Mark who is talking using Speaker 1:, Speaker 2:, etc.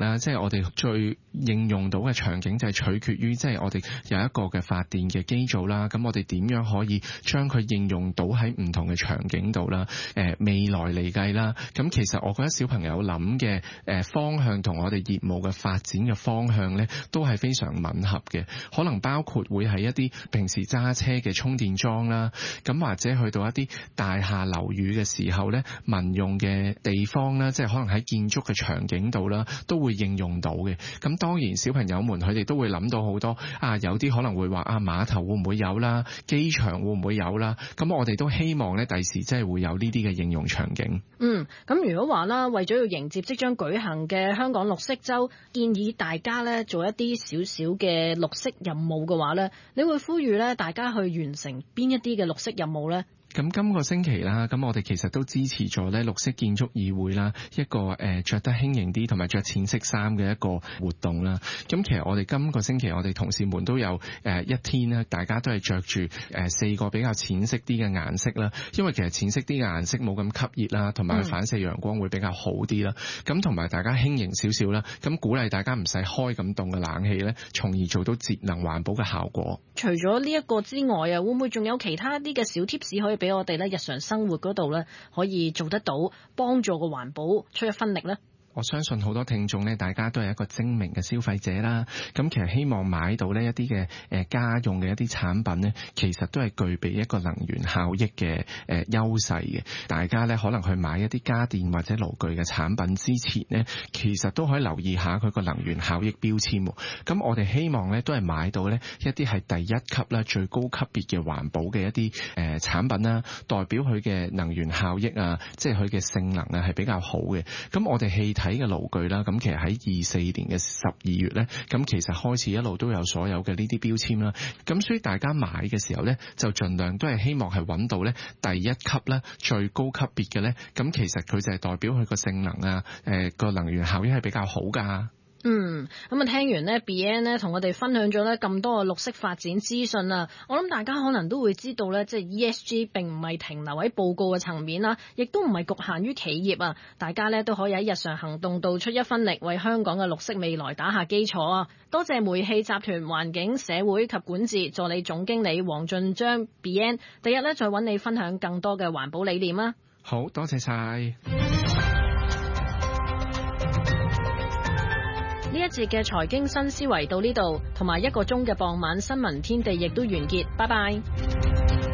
Speaker 1: 啦，即係我哋最應用到嘅場景就係取決於即係我哋有一個嘅發電嘅機組啦。咁我哋點樣可以將佢應用到喺唔同嘅場景度啦？未來嚟計啦，咁其實我覺得小朋友諗嘅方向同我哋業務嘅發展嘅方向咧，都係非常吻合嘅。可能包括會係一啲平時揸車嘅充電樁啦，咁或者去到一啲大廈樓宇嘅時候咧，民用嘅地方啦，即係可能喺建築嘅場景度啦，都會應用到嘅。咁當然小朋友們佢哋都會諗到好多有啲可能會話碼頭會唔會有啦，機場會唔會有啦？咁我哋都希望咧第時即係會有呢啲嘅應用場景。
Speaker 2: 咁如果話啦，為咗要迎接即將舉行嘅香港綠色週，建議大家咧做一啲少少嘅綠色任務嘅話咧，你會呼籲咧大家去完成邊一啲嘅綠色任務咧？
Speaker 1: 咁今個星期啦，咁我哋其實都支持咗咧綠色建築議會啦，一個着得輕盈啲同埋着淺色衫嘅一個活動啦。咁其實我哋今個星期我哋同事們都有一天咧，大家都係着住4個比較淺色啲嘅顏色啦。因為其實淺色啲嘅顏色冇咁吸熱啦，同埋佢反射陽光會比較好啲啦。咁同埋大家輕盈少少啦，咁鼓勵大家唔使開咁凍嘅冷氣咧，從而做到節能環保嘅效果。
Speaker 2: 除咗呢一個之外會唔會仲有其他啲嘅小貼士可以俾我哋咧日常生活嗰度咧可以做得到，幫助個環保出一分力咧？
Speaker 1: 我相信好多聽眾咧，大家都係一個精明嘅消費者啦。咁其實希望買到呢一啲嘅家用嘅一啲產品咧，其實都係具備一個能源效益嘅優勢嘅。大家咧可能去買一啲家電或者爐具嘅產品之前咧，其實都可以留意下佢個能源效益標籤。咁我哋希望咧都係買到咧一啲係第一級啦、最高級別嘅環保嘅一啲產品啦，代表佢嘅能源效益啊，即係佢嘅性能啊係比較好嘅。咁我哋氣睇嘅爐具啦，咁其實喺24年嘅12月咧，咁其實開始一路都有所有嘅呢啲標籤啦。咁所以大家買嘅時候咧，就盡量都係希望係揾到咧第一級咧最高級別嘅咧。咁其實佢就係代表佢個性能啊，個能源效益係比較好噶。
Speaker 2: 咁聽完呢 Bien 呢同我哋分享咗呢咁多嘅綠色發展資訊啊，我諗大家可能都會知道呢，即係 ESG 並唔係停留喺報告嘅層面啦，亦都唔係局限於企業啊，大家呢都可以喺日常行動度出一分力，為香港嘅綠色未來打下基礎啊！多謝煤氣集團環境、社會及管治助理總經理黃俊章 Bien， 第日呢再揾你分享更多嘅環保理念啊！
Speaker 1: 好多謝晒。
Speaker 2: 呢一節嘅財經新思維到呢度，同埋1個鐘嘅傍晚新聞天地亦都完結，拜拜。